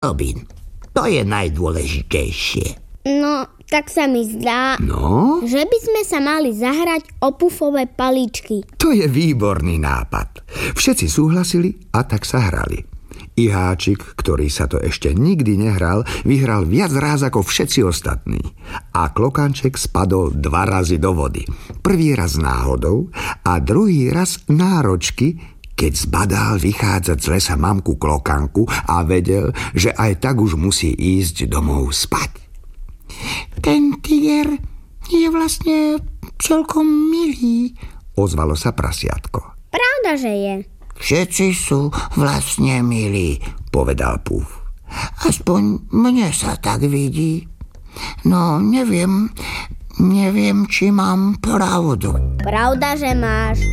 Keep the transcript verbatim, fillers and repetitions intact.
Robin, to je najdôležitejšie. No, tak sa mi zdá, No? že by sme sa mali zahrať o pufové paličky. To je výborný nápad. Všetci súhlasili a tak sa hrali. Iháčik, ktorý sa to ešte nikdy nehral, vyhral viac ráz ako všetci ostatní. A Klokanček spadol dva razy do vody. Prvý raz náhodou a druhý raz náročky, keď zbadal vychádzať z lesa mamku Klokanku a vedel, že aj tak už musí ísť domov spať. Ten tiger je vlastne celkom milý, ozvalo sa prasiatko. Pravda, že je. Všetci sú vlastne milí, povedal Puf. aspoň mne sa tak vidí. No, neviem, neviem, či mám pravdu. Pravda, že máš.